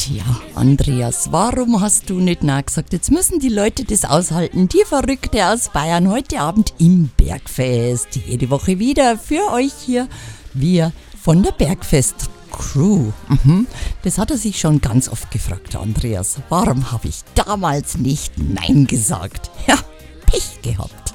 Tja, Andreas, warum hast du nicht gesagt? Jetzt müssen die Leute das aushalten. Die Verrückte aus Bayern heute Abend im Bergfest. Jede Woche wieder für euch hier. Wir von der Bergfest Crew. Das hat er sich schon ganz oft gefragt, Andreas. Warum habe ich damals nicht Nein gesagt? Ja, Pech gehabt.